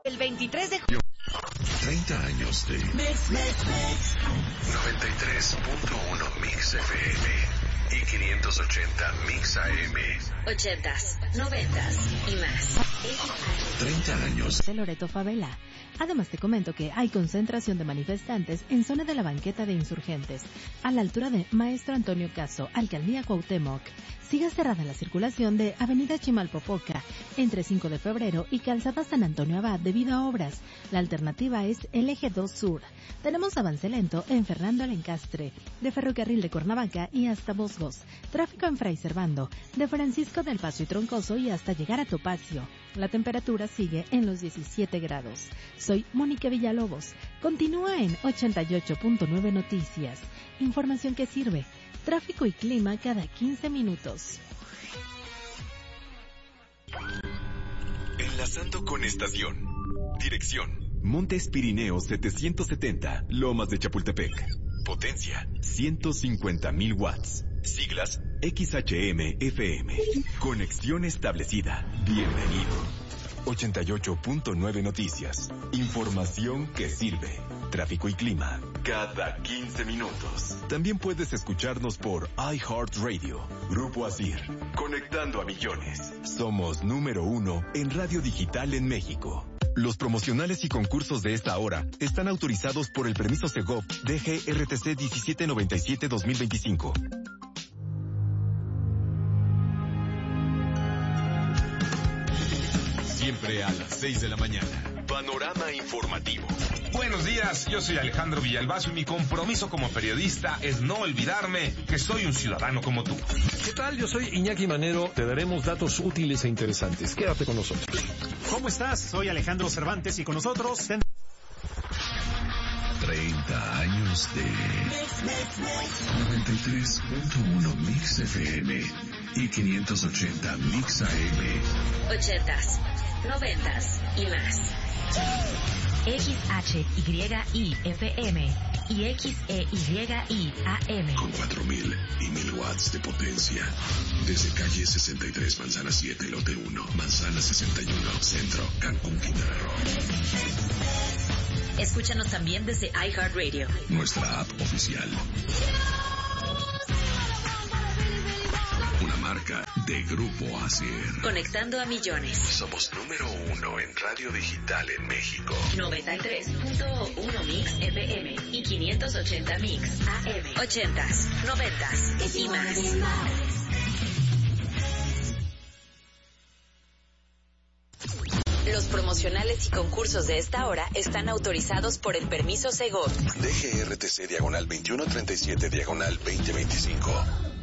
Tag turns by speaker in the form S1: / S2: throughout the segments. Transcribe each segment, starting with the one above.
S1: El 23 de julio.
S2: 30 años de 93.1 Mix FM y 580 Mix AM.
S1: 80s, 90s y más.
S2: 30 años
S3: de Loreto Favela. Además te comento que hay concentración de manifestantes en zona de la banqueta de insurgentes, a la altura de Maestro Antonio Caso, Alcaldía Cuauhtémoc. Sigue cerrada la circulación de Avenida Chimalpopoca entre 5 de febrero y Calzada San Antonio Abad debido a obras. La alternativa es el Eje 2 Sur. Tenemos avance lento en Fernando Alencastre, de Ferrocarril de Cuernavaca y hasta Bosgos. Tráfico en Fray Servando, de Francisco del Paso y Troncoso y hasta llegar a Topacio. La temperatura sigue en los 17 grados. Soy Mónica Villalobos. Continúa en 88.9 Noticias. Información que sirve. Tráfico y clima cada 15 minutos.
S4: Enlazando con estación. Dirección: Montes Pirineos 770, Lomas de Chapultepec. Potencia: 150,000 watts. Siglas: XHM-FM. Conexión establecida. Bienvenido. 88.9 Noticias. Información que sirve. Tráfico y clima cada 15 minutos. También puedes escucharnos por iHeartRadio. Grupo Asir. Conectando a millones. Somos número 1 en radio digital en México. Los promocionales y concursos de esta hora están autorizados por el permiso Segov DGRTC 1797-2025. Siempre a las 6 de la mañana. Panorama informativo.
S5: Buenos días, yo soy Alejandro Villalbazo y mi compromiso como periodista es no olvidarme que soy un ciudadano como tú.
S6: ¿Qué tal? Yo soy Iñaki Manero. Te daremos datos útiles e interesantes. Quédate con nosotros.
S7: ¿Cómo estás? Soy Alejandro Cervantes y con nosotros...
S2: 30 años de 93.1 Mix FM y 580 Mix AM.
S1: 80s, 90s y más. XHYIFM y XEYIAM.
S2: Con 4,000 y 1,000 watts de potencia. Desde calle 63, Manzana 7, Lote 1, Manzana 61, Centro, Cancún, Quintana Roo.
S1: Escúchanos también desde iHeartRadio.
S2: Nuestra app oficial. Una marca de Grupo Asir.
S1: Conectando a millones.
S2: Somos número 1 en radio digital en México.
S1: 93.1 Mix FM y 580 Mix AM. 80s, 90s y más. Los promocionales y concursos de esta hora están autorizados por el permiso Segov.
S2: DGRTC /2137 /2025.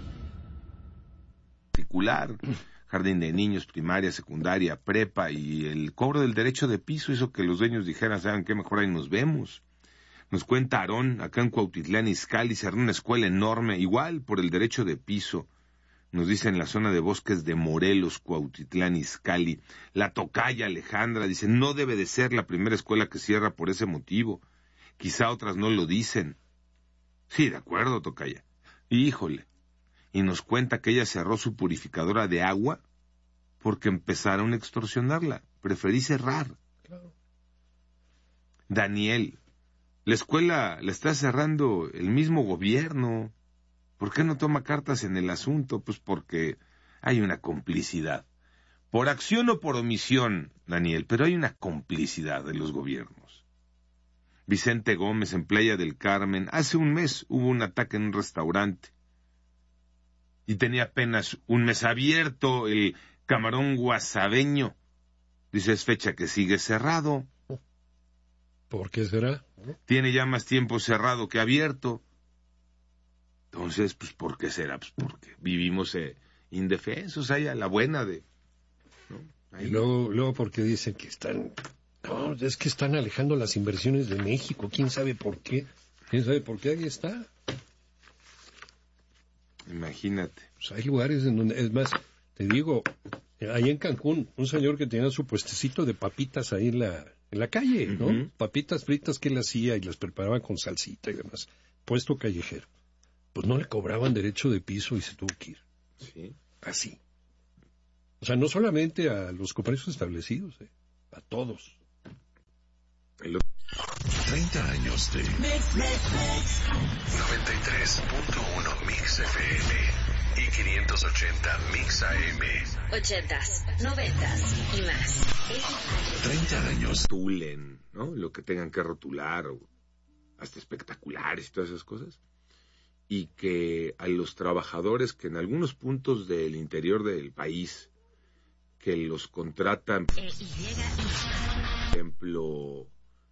S5: Particular, jardín de niños, primaria, secundaria, prepa y el cobro del derecho de piso hizo que los dueños dijeran, ¿saben qué? Mejor ahí nos vemos. Nos cuenta Aarón, acá en Cuautitlán Izcalli, cerró una escuela enorme, igual por el derecho de piso. Nos dice en la zona de bosques de Morelos, Cuautitlán Izcalli. La tocaya Alejandra dice, no debe de ser la primera escuela que cierra por ese motivo. Quizá otras no lo dicen. Sí, de acuerdo, tocaya. Híjole. Y nos cuenta que ella cerró su purificadora de agua porque empezaron a extorsionarla. Preferí cerrar. Claro. Daniel, la escuela la está cerrando el mismo gobierno. ¿Por qué no toma cartas en el asunto? Pues porque hay una complicidad. Por acción o por omisión, Daniel, pero hay una complicidad de los gobiernos. Vicente Gómez, en Playa del Carmen, hace un mes hubo un ataque en un restaurante. Y tenía apenas un mes abierto el Camarón Guasabeño. Dice, es fecha que sigue cerrado.
S6: ¿Por qué será?
S5: Tiene ya más tiempo cerrado que abierto. Entonces, pues, ¿por qué será? Pues porque vivimos indefensos, ahí a la buena de... ¿no?
S6: Y luego porque dicen que están... No, es que están alejando las inversiones de México. ¿Quién sabe por qué? ¿Quién sabe por qué? Ahí está.
S5: Imagínate.
S6: Pues hay lugares en donde... Es más, te digo, ahí en Cancún, un señor que tenía su puestecito de papitas ahí en la calle, ¿no? Uh-huh. Papitas fritas que él hacía y las preparaba con salsita y demás. Puesto callejero. Pues no le cobraban derecho de piso y se tuvo que ir.
S5: Sí.
S6: Así. O sea, no solamente a los comercios establecidos, a todos.
S2: 30 años de 93.1 Mix FM y 580 Mix AM.
S1: 80s, 90s y más.
S2: 30 años.
S5: Rotulen, ¿no? Lo que tengan que rotular, o hasta espectaculares y todas esas cosas. Y que a los trabajadores que en algunos puntos del interior del país que los contratan, por ejemplo,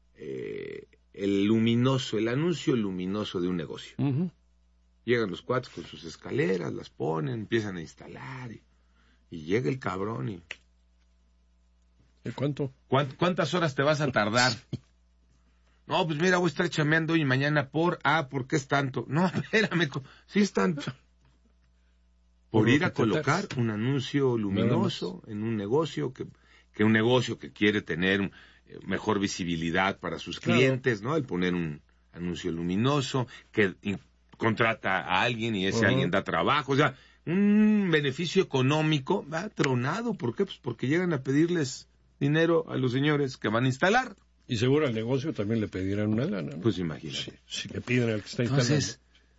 S5: el anuncio luminoso de un negocio.
S6: Uh-huh.
S5: Llegan los cuates con sus escaleras, las ponen, empiezan a instalar y llega el cabrón y...
S6: ¿Cuánto?
S5: ¿Cuántas horas te vas a tardar? No, pues mira, voy a estar chameando hoy y mañana ¿por qué es tanto? No, espérame, sí es tanto. Por ir a colocar un anuncio luminoso en un negocio, que un negocio que quiere tener mejor visibilidad para sus clientes, ¿no? El poner un anuncio luminoso, que contrata a alguien y ese alguien da trabajo, o sea, un beneficio económico va tronado. ¿Por qué? Pues porque llegan a pedirles dinero a los señores que van a instalar.
S6: Y seguro al negocio también le pedirán una lana, ¿no?
S5: Pues imagínate.
S6: Si le piden al que está instalando.
S5: Entonces,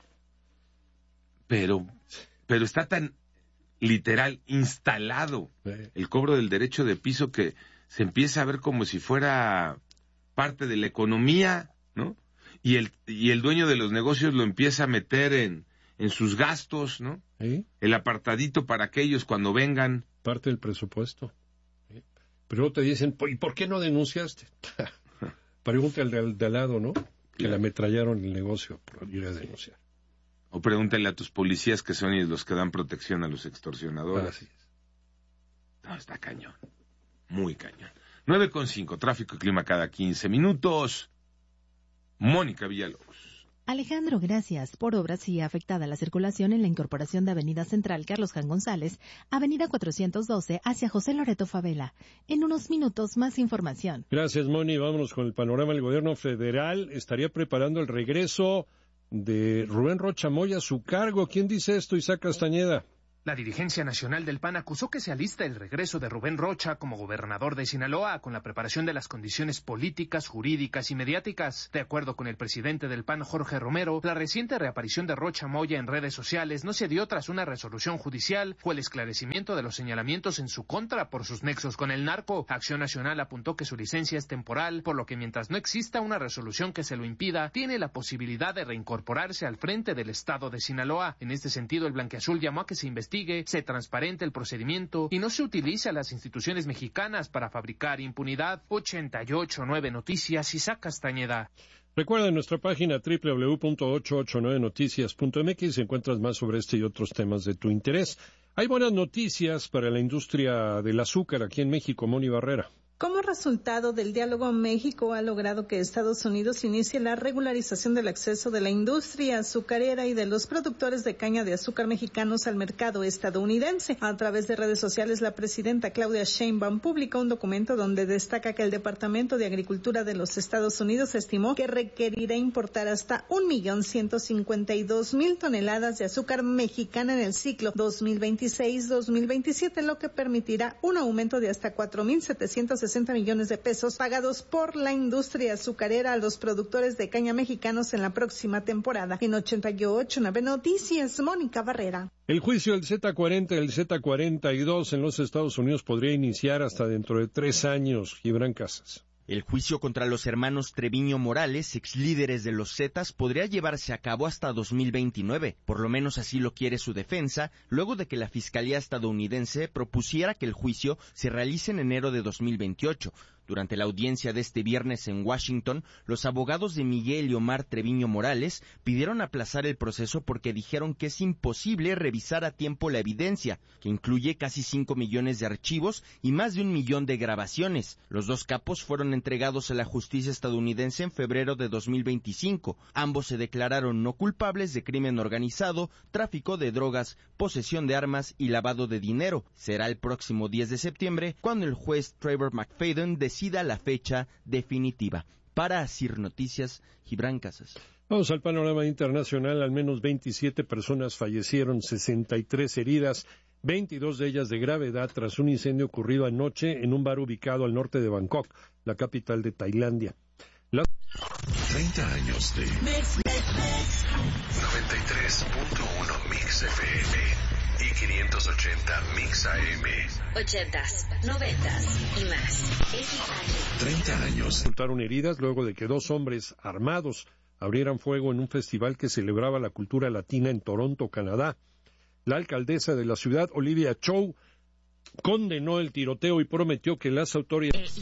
S5: pero está tan literal instalado el cobro del derecho de piso que se empieza a ver como si fuera parte de la economía, ¿no? Y el dueño de los negocios lo empieza a meter en sus gastos, ¿no?
S6: ¿Sí?
S5: El apartadito para aquellos cuando vengan.
S6: Parte del presupuesto. ¿Sí? Pero luego te dicen, ¿y por qué no denunciaste? Pregúntale al de al lado, ¿no? Que le ametrallaron el negocio por ir a denunciar.
S5: O pregúntale a tus policías que son ellos los que dan protección a los extorsionadores.
S6: Así es.
S5: No, está cañón. Muy cañón. 9:05, tráfico y clima cada 15 minutos. Mónica Villalobos.
S3: Alejandro, gracias. Por obras sigue afectada la circulación en la incorporación de Avenida Central Carlos Jan González, Avenida 412 hacia José Loreto Favela. En unos minutos más información.
S6: Gracias, Moni. Vámonos con el panorama. El gobierno federal estaría preparando el regreso de Rubén Rocha Moya a su cargo. ¿Quién dice esto, Isaac Castañeda?
S8: La dirigencia nacional del PAN acusó que se alista el regreso de Rubén Rocha como gobernador de Sinaloa con la preparación de las condiciones políticas, jurídicas y mediáticas. De acuerdo con el presidente del PAN, Jorge Romero, la reciente reaparición de Rocha Moya en redes sociales no se dio tras una resolución judicial o el esclarecimiento de los señalamientos en su contra por sus nexos con el narco. Acción Nacional apuntó que su licencia es temporal, por lo que mientras no exista una resolución que se lo impida, tiene la posibilidad de reincorporarse al frente del estado de Sinaloa. En este sentido, el blanquiazul llamó a que se investigue, se transparente el procedimiento y no se utilice a las instituciones mexicanas para fabricar impunidad. 88.9 Noticias, Isaac Castañeda.
S6: Recuerda en nuestra página www.889noticias.mx encuentras más sobre este y otros temas de tu interés. Hay buenas noticias para la industria del azúcar aquí en México, Moni Barrera.
S9: Como resultado del diálogo, México ha logrado que Estados Unidos inicie la regularización del acceso de la industria azucarera y de los productores de caña de azúcar mexicanos al mercado estadounidense. A través de redes sociales, la presidenta Claudia Sheinbaum publicó un documento donde destaca que el Departamento de Agricultura de los Estados Unidos estimó que requerirá importar hasta 1.152.000 toneladas de azúcar mexicana en el ciclo 2026-2027, lo que permitirá un aumento de hasta 4.760 millones de pesos pagados por la industria azucarera a los productores de caña mexicanos en la próxima temporada. En 88.9 Noticias, Mónica Barrera.
S6: El juicio del Z40 y el Z42 en los Estados Unidos podría iniciar hasta dentro de 3 años. Gibran Casas.
S10: El juicio contra los hermanos Treviño Morales, ex líderes de los Zetas, podría llevarse a cabo hasta 2029. Por lo menos así lo quiere su defensa, luego de que la Fiscalía estadounidense propusiera que el juicio se realice en enero de 2028. Durante la audiencia de este viernes en Washington, los abogados de Miguel y Omar Treviño Morales pidieron aplazar el proceso porque dijeron que es imposible revisar a tiempo la evidencia, que incluye casi 5 millones de archivos y más de 1 millón de grabaciones. Los dos capos fueron entregados a la justicia estadounidense en febrero de 2025. Ambos se declararon no culpables de crimen organizado, tráfico de drogas, posesión de armas y lavado de dinero. Será el próximo 10 de septiembre cuando el juez Trevor McFadden decida la fecha definitiva. Para Asir Noticias, Gibran Casas.
S6: Vamos al panorama internacional. Al menos 27 personas fallecieron, 63 heridas 22 de ellas de gravedad tras un incendio ocurrido anoche en un bar ubicado al norte de Bangkok, la capital de Tailandia.
S2: 30 años de 93.1 Mix FM y 580 Mix AM.
S1: 80s, 90s y más.
S2: 30 años.
S6: Resultaron heridas luego de que 2 hombres armados abrieran fuego en un festival que celebraba la cultura latina en Toronto, Canadá. La alcaldesa de la ciudad, Olivia Chow, condenó el tiroteo y prometió que las autoridades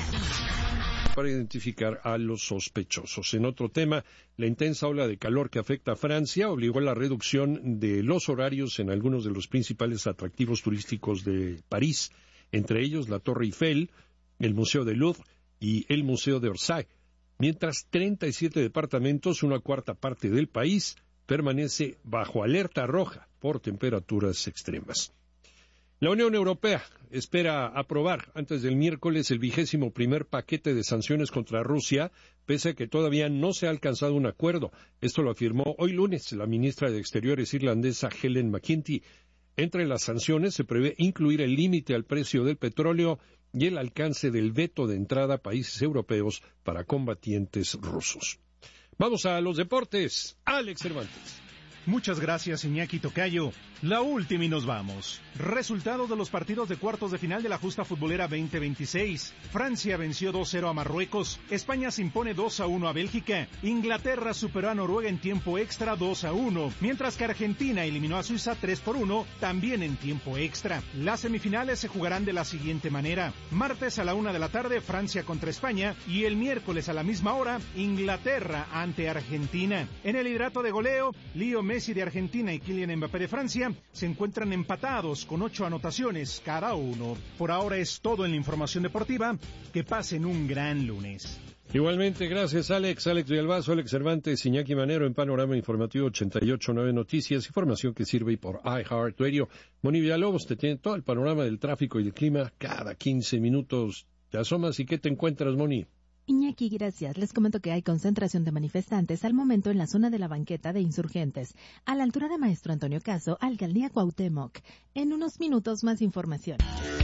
S6: para identificar a los sospechosos. En otro tema, la intensa ola de calor que afecta a Francia obligó a la reducción de los horarios en algunos de los principales atractivos turísticos de París, entre ellos la Torre Eiffel, el Museo del Louvre y el Museo de Orsay, mientras 37 departamentos, una cuarta parte del país, permanece bajo alerta roja por temperaturas extremas. La Unión Europea espera aprobar antes del miércoles el 21º paquete de sanciones contra Rusia, pese a que todavía no se ha alcanzado un acuerdo. Esto lo afirmó hoy lunes la ministra de Exteriores irlandesa Helen McEntee. Entre las sanciones se prevé incluir el límite al precio del petróleo y el alcance del veto de entrada a países europeos para combatientes rusos. Vamos a los deportes. Alex Cervantes.
S7: Muchas gracias, Iñaki Tocayo. La última y nos vamos. Resultados de los partidos de cuartos de final de la justa futbolera 2026. Francia venció 2-0 a Marruecos. España se impone 2-1 a Bélgica. Inglaterra superó a Noruega en tiempo extra 2-1. Mientras que Argentina eliminó a Suiza 3-1, también en tiempo extra. Las semifinales se jugarán de la siguiente manera. Martes a la 1 de la tarde, Francia contra España. Y el miércoles a la misma hora, Inglaterra ante Argentina. En el liderato de goleo, Leo Messi de Argentina y Kylian Mbappé de Francia se encuentran empatados con 8 anotaciones cada uno. Por ahora es todo en la información deportiva. Que pasen un gran lunes.
S6: Igualmente, gracias Alex Villalbazo, Alex Cervantes, Iñaki Manero en Panorama Informativo 88.9 Noticias, información que sirve por iHeartRadio. Moni Villalobos te tiene todo el panorama del tráfico y del clima cada 15 minutos. Te asomas y ¿qué te encuentras, Moni?
S3: Iñaki, gracias. Les comento que hay concentración de manifestantes al momento en la zona de la banqueta de Insurgentes, a la altura de Maestro Antonio Caso, Alcaldía Cuauhtémoc. En unos minutos más información.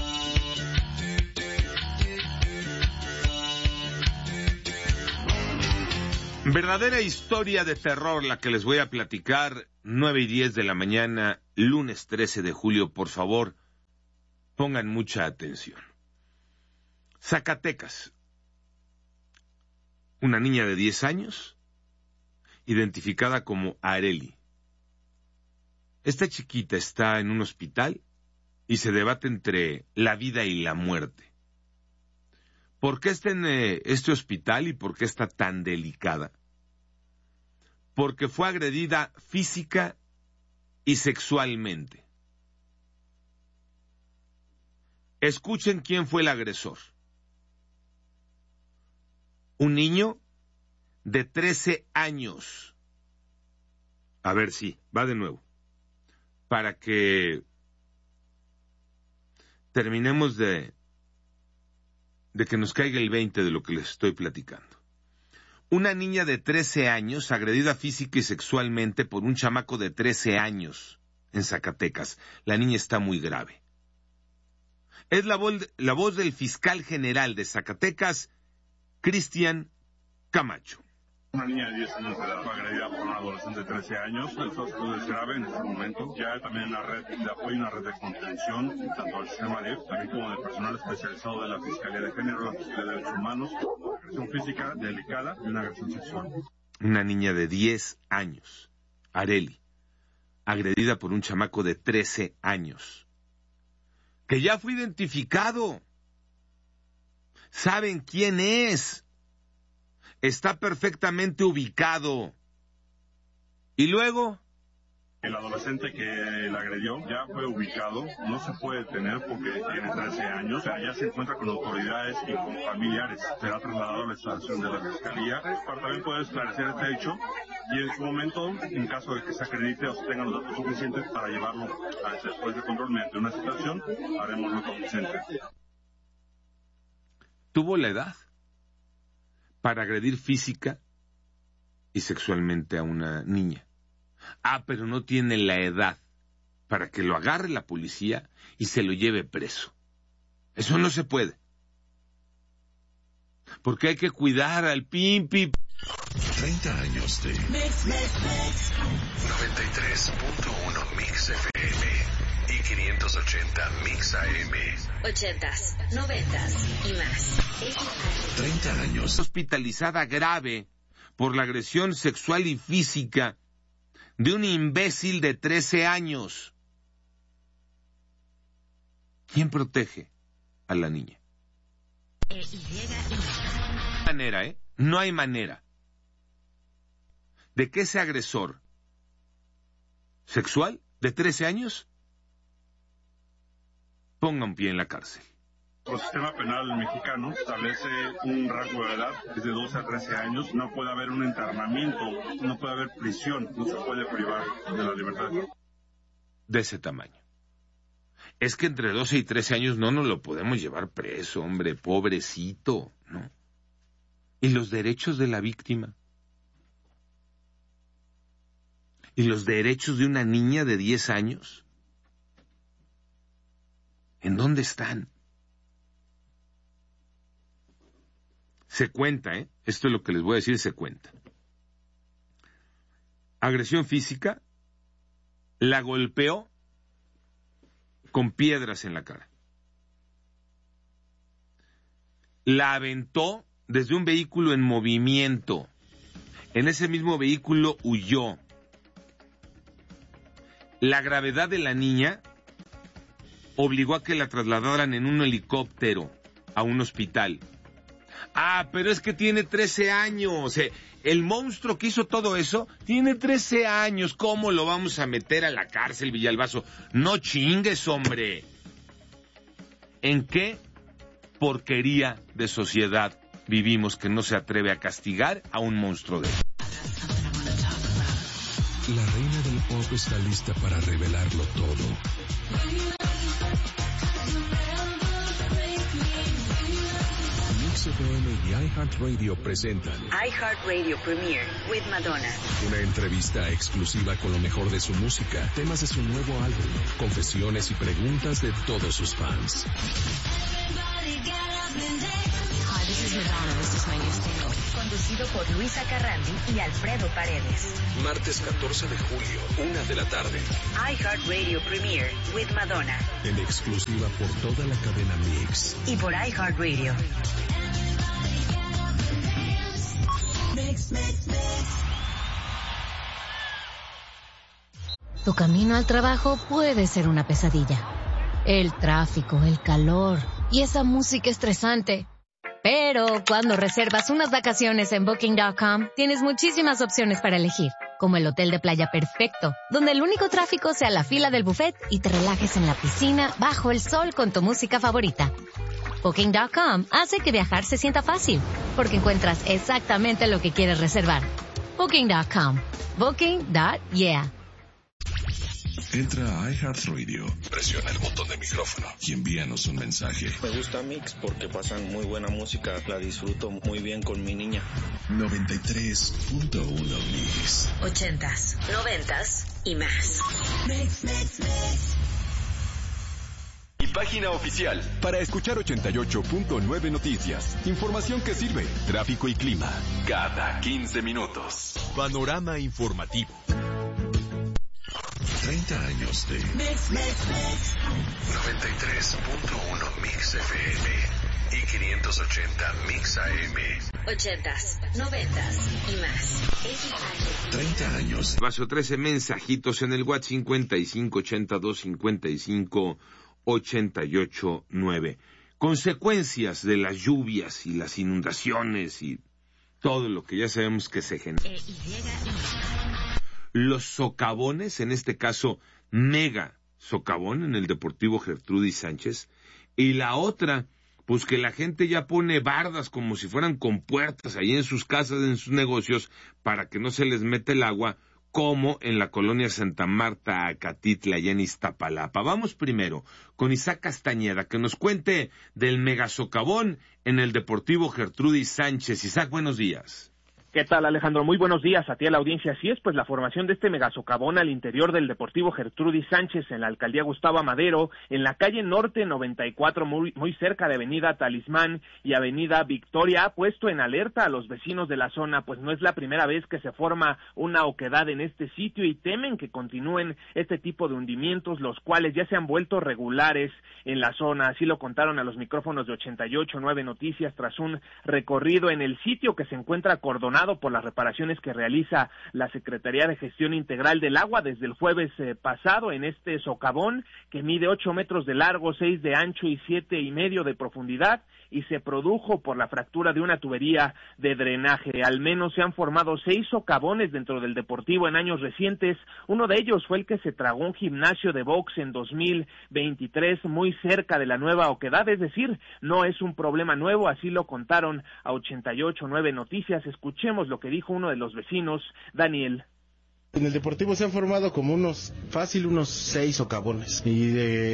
S5: Verdadera historia de terror la que les voy a platicar, 9:10 de la mañana, lunes 13 de julio. Por favor, pongan mucha atención. Zacatecas. Una niña de 10 años, identificada como Arely. Esta chiquita está en un hospital y se debate entre la vida y la muerte. ¿Por qué está en este hospital y por qué está tan delicada? Porque fue agredida física y sexualmente. Escuchen quién fue el agresor. Un niño de 13 años. A ver, sí, va de nuevo. Para que terminemos de que nos caiga el 20 de lo que les estoy platicando. Una niña de 13 años agredida física y sexualmente por un chamaco de 13 años en Zacatecas. La niña está muy grave. Es la voz del fiscal general de Zacatecas, Cristian Camacho.
S11: Una niña de 10 años de edad fue agredida por un adolescente de 13 años. El caso es grave en este momento. Ya hay también una red de apoyo, una red de contención, tanto al sistema LEF, también como de personal especializado de la Fiscalía de Género, la Fiscalía de Derechos Humanos, agresión física delicada y una agresión sexual.
S5: Una niña de 10 años, Arely, agredida por un chamaco de 13 años, que ya fue identificado. ¿Saben quién es? Está perfectamente ubicado. ¿Y luego?
S11: El adolescente que la agredió ya fue ubicado, no se puede detener porque tiene 13 años, o sea, ya se encuentra con autoridades y con familiares. Será trasladado a la estación de la Fiscalía para también poder esclarecer este hecho y en su momento, en caso de que se acredite o se tengan los datos suficientes para llevarlo a ese juez de control mediante una citación, haremos lo convincente.
S5: Tuvo la edad para agredir física y sexualmente a una niña. Pero no tiene la edad para que lo agarre la policía y se lo lleve preso. Eso no se puede. Porque hay que cuidar al Pimpi.
S2: 30 años de 93.1 Mix FM y 580 Mix AM.
S1: 80s, 90s y más.
S2: 30 años.
S5: Hospitalizada grave por la agresión sexual y física de un imbécil de 13 años. ¿Quién protege a la niña? No hay manera de que ese agresor sexual de 13 años ponga un pie en la cárcel.
S11: El sistema penal mexicano establece un rango de edad, es de 12 a 13 años. No puede haber un internamiento, no puede haber prisión, no se puede privar de la libertad.
S5: De ese tamaño. Es que entre 12 y 13 años no nos lo podemos llevar preso, hombre, pobrecito, ¿no? ¿Y los derechos de la víctima? ¿Y los derechos de una niña de 10 años? ¿En dónde están? Se cuenta, esto es lo que les voy a decir, se cuenta. Agresión física, la golpeó con piedras en la cara. La aventó desde un vehículo en movimiento. En ese mismo vehículo huyó. La gravedad de la niña obligó a que la trasladaran en un helicóptero a un hospital. Ah, pero es que tiene 13 años. El monstruo que hizo todo eso tiene 13 años. ¿Cómo lo vamos a meter a la cárcel, Villalbazo? No chingues, hombre. ¿En qué porquería de sociedad vivimos que no se atreve a castigar a un monstruo de...
S2: La reina del pop está lista para revelarlo todo. Mix FM y iHeartRadio presentan
S1: iHeartRadio Premiere with Madonna.
S2: Una entrevista exclusiva con lo mejor de su música, temas de su nuevo álbum, confesiones y preguntas de todos sus fans.
S1: Conducido por Luisa Carrandi y Alfredo Paredes.
S2: Martes 14 de julio, 1:00 p.m.
S1: iHeartRadio Premiere with Madonna.
S2: En exclusiva por toda la cadena Mix.
S1: Y por iHeartRadio.
S12: Tu camino al trabajo puede ser una pesadilla. El tráfico, el calor y esa música estresante. Pero cuando reservas unas vacaciones en Booking.com, tienes muchísimas opciones para elegir, como el hotel de playa perfecto, donde el único tráfico sea la fila del buffet y te relajes en la piscina bajo el sol con tu música favorita. Booking.com hace que viajar se sienta fácil, porque encuentras exactamente lo que quieres reservar. Booking.com. Booking.yeah.
S2: Entra a iHeartRadio, presiona el botón de micrófono y envíanos un mensaje.
S13: Me gusta Mix porque pasan muy buena música, la disfruto muy bien con mi niña.
S2: 93.1 Mix.
S1: 80s, 90s y más.
S4: Y página oficial para escuchar 88.9 Noticias. Información que sirve, tráfico y clima. Cada 15 minutos. Panorama informativo.
S2: 30 años de 93.1 Mix FM y 580 Mix AM.
S1: 80s, 90s y más.
S2: 30 años.
S5: Paso 13 mensajitos en el WhatsApp 5582558889. Consecuencias de las lluvias y las inundaciones y todo lo que ya sabemos que se genera. Los socavones, en este caso mega socavón en el Deportivo Gertrudis Sánchez, y la otra, pues que la gente ya pone bardas como si fueran compuertas ahí en sus casas, en sus negocios, para que no se les mete el agua, como en la colonia Santa Marta, Acatitla, allá en Iztapalapa. Vamos primero con Isaac Castañeda, que nos cuente del mega socavón en el Deportivo Gertrudis Sánchez. Isaac, buenos días.
S14: ¿Qué tal, Alejandro? Muy buenos días a ti, a la audiencia. Así es, pues la formación de este megasocavón al interior del Deportivo Gertrudis Sánchez en la alcaldía Gustavo Amadero, en la calle Norte 94, muy cerca de Avenida Talismán y Avenida Victoria, ha puesto en alerta a los vecinos de la zona, pues no es la primera vez que se forma una oquedad en este sitio y temen que continúen este tipo de hundimientos, los cuales ya se han vuelto regulares en la zona. Así lo contaron a los micrófonos de 88.9 Noticias tras un recorrido en el sitio que se encuentra acordonado por las reparaciones que realiza la Secretaría de Gestión Integral del Agua desde el jueves pasado en este socavón que mide 8 metros de largo, 6 de ancho y 7,5 de profundidad, y se produjo por la fractura de una tubería de drenaje. Al menos se han formado 6 socavones dentro del Deportivo en años recientes. Uno de ellos fue el que se tragó un gimnasio de box en 2023 muy cerca de la nueva oquedad, es decir, no es un problema nuevo, así lo contaron a 88.9 Noticias. Escuchemos lo que dijo uno de los vecinos, Daniel.
S15: En el Deportivo se han formado como unos 6 socavones y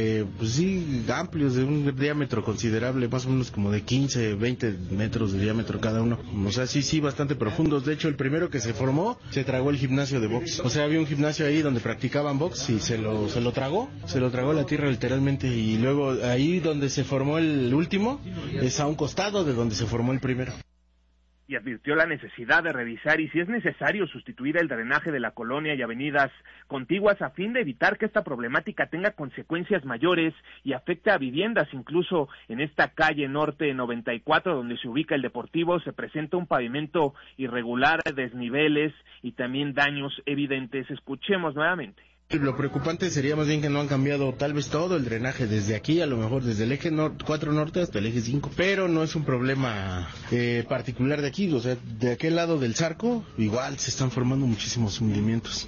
S15: amplios, de un diámetro considerable, más o menos como de 15, 20 metros de diámetro cada uno. O sea, sí, bastante profundos. De hecho, el primero que se formó se tragó el gimnasio de box. O sea, había un gimnasio ahí donde practicaban box y se lo tragó la tierra literalmente. Y luego ahí donde se formó el último es a un costado de donde se formó el primero.
S14: Y advirtió la necesidad de revisar y si es necesario sustituir el drenaje de la colonia y avenidas contiguas a fin de evitar que esta problemática tenga consecuencias mayores y afecte a viviendas. Incluso en esta calle Norte 94 donde se ubica el Deportivo se presenta un pavimento irregular, desniveles y también daños evidentes. Escuchemos nuevamente.
S15: Lo preocupante sería más bien que no han cambiado tal vez todo el drenaje desde aquí, a lo mejor desde el eje 4 norte hasta el eje 5, pero no es un problema particular de aquí, o sea, de aquel lado del Zarco igual se están formando muchísimos hundimientos.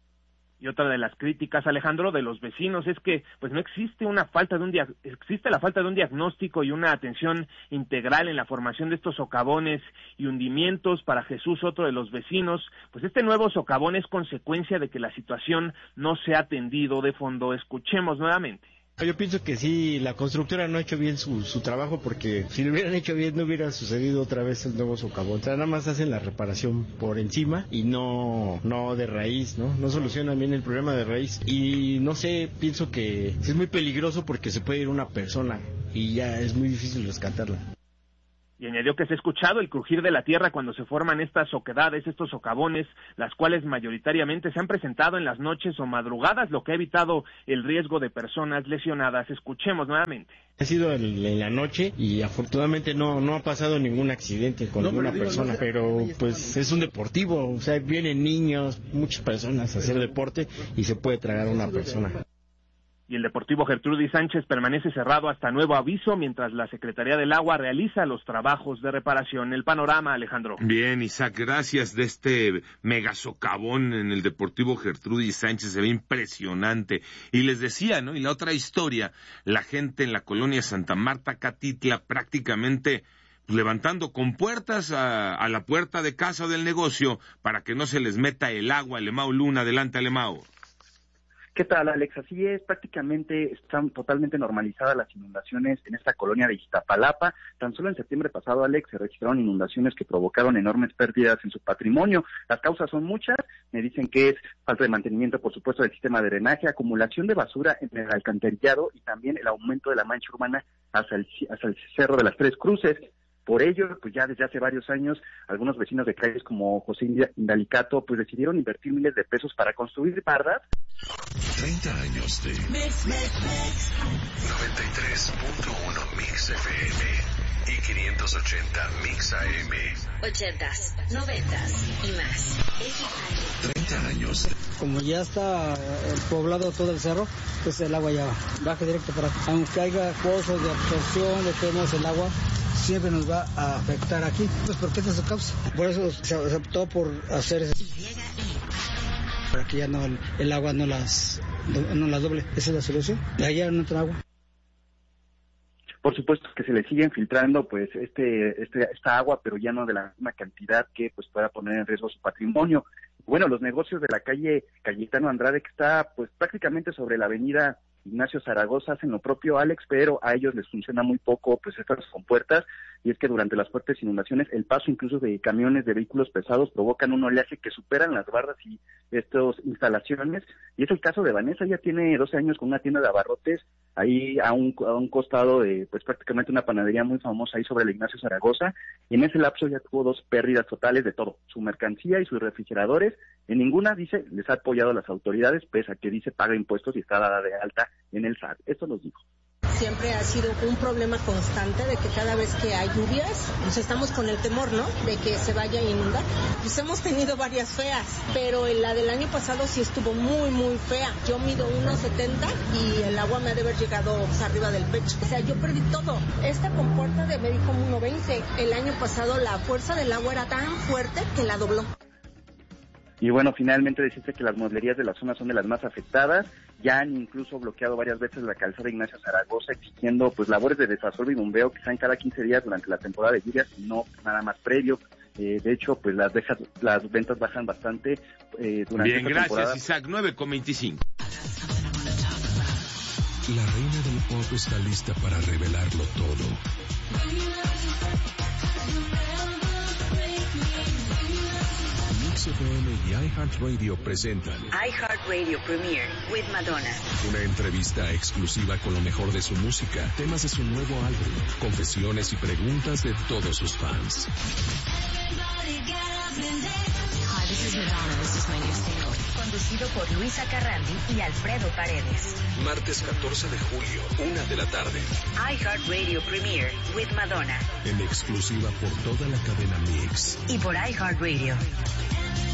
S14: Y otra de las críticas, Alejandro, de los vecinos es que pues no existe existe la falta de un diagnóstico y una atención integral en la formación de estos socavones y hundimientos. Para Jesús, otro de los vecinos, pues este nuevo socavón es consecuencia de que la situación no se ha atendido de fondo. Escuchemos nuevamente.
S16: Yo pienso que sí, la constructora no ha hecho bien su trabajo, porque si lo hubieran hecho bien no hubiera sucedido otra vez el nuevo socavón. O sea, nada más hacen la reparación por encima y no de raíz, ¿no? No solucionan bien el problema de raíz. Y no sé, pienso que es muy peligroso porque se puede ir una persona y ya es muy difícil rescatarla.
S14: Y añadió que se ha escuchado el crujir de la tierra cuando se forman estas oquedades, estos socavones, las cuales mayoritariamente se han presentado en las noches o madrugadas, lo que ha evitado el riesgo de personas lesionadas. Escuchemos nuevamente.
S16: Ha sido en la noche y afortunadamente no ha pasado ningún accidente con ninguna persona, pero pues es un deportivo, o sea, vienen niños, muchas personas a hacer deporte y se puede tragar una persona.
S14: Y el Deportivo Gertrudis Sánchez permanece cerrado hasta nuevo aviso mientras la Secretaría del Agua realiza los trabajos de reparación. El panorama, Alejandro.
S5: Bien, Isaac, gracias. De este megasocavón en el Deportivo Gertrudis Sánchez se ve impresionante. Y les decía, ¿no? Y la otra historia, la gente en la colonia Santa Marta, Catitla, prácticamente levantando con puertas a la puerta de casa del negocio para que no se les meta el agua. Alemao Luna, adelante, Alemao.
S17: ¿Qué tal, Alex? Así es, prácticamente están totalmente normalizadas las inundaciones en esta colonia de Iztapalapa. Tan solo en septiembre pasado, Alex, se registraron inundaciones que provocaron enormes pérdidas en su patrimonio. Las causas son muchas, me dicen que es falta de mantenimiento, por supuesto, del sistema de drenaje, acumulación de basura en el alcantarillado y también el aumento de la mancha urbana hacia el Cerro de las Tres Cruces. Por ello, pues ya desde hace varios años, algunos vecinos de calles como José Indalicato, pues decidieron invertir miles de pesos para construir bardas.
S2: 30 años de Mix 93.1 Mix FM y 580 Mix AM.
S1: 80s, 90s y más.
S2: 30 años.
S18: Como ya está poblado todo el cerro, pues el agua ya baja directo para acá. Aunque haya pozos de absorción, de temas, el agua siempre nos va a afectar aquí, pues porque esta es su causa. Por eso se optó por hacer eso, para que ya no el agua no las doble. Esa es la solución. De allá no entra agua.
S17: Por supuesto que se le siguen filtrando pues esta agua, pero ya no de la misma cantidad que pues pueda poner en riesgo su patrimonio. Bueno, los negocios de la calle Cayetano Andrade, que está pues prácticamente sobre la avenida Ignacio Zaragoza, hacen lo propio, Alex, pero a ellos les funciona muy poco pues estas compuertas, y es que durante las fuertes inundaciones el paso incluso de camiones de vehículos pesados provocan un oleaje que superan las bardas y estas instalaciones, y es el caso de Vanessa. Ella tiene 12 años con una tienda de abarrotes ahí a un costado de pues prácticamente una panadería muy famosa ahí sobre el Ignacio Zaragoza, y en ese lapso ya tuvo 2 pérdidas totales de todo, su mercancía y sus refrigeradores. En ninguna, dice, les ha apoyado a las autoridades, pese a que dice paga impuestos y está dada de alta en el SAT. Esto nos dijo.
S19: Siempre ha sido un problema constante de que cada vez que hay lluvias, pues estamos con el temor, ¿no?, de que se vaya a inundar. Pues hemos tenido varias feas, pero la del año pasado sí estuvo muy, muy fea. Yo mido 1.70 y el agua me ha de haber llegado pues, arriba del pecho. O sea, yo perdí todo. Esta compuerta me dijo 1.20. El año pasado la fuerza del agua era tan fuerte que la dobló.
S17: Y bueno, finalmente decirse que las mueblerías de la zona son de las más afectadas. Ya han incluso bloqueado varias veces la calzada Ignacio Zaragoza, exigiendo pues labores de desasolve y bombeo que sean cada 15 días durante la temporada de lluvias y no nada más previo. De hecho, pues las ventas bajan bastante durante
S5: Bien,
S17: esta
S5: gracias,
S17: temporada.
S5: Isaac. 9:25.
S2: La reina del pop está lista para revelarlo todo. Mix FM y iHeartRadio presentan
S1: iHeartRadio Premiere with Madonna.
S2: una entrevista exclusiva con lo mejor de su música, temas de su nuevo álbum, confesiones y preguntas de todos sus fans.
S1: Hi, this is Madonna. This is my new single. Conducido por Luisa Carrandi y Alfredo Paredes.
S2: Martes 14 de julio, 1 de la tarde.
S1: iHeartRadio Premiere with Madonna.
S2: En exclusiva por toda la cadena Mix.
S1: Y por iHeartRadio.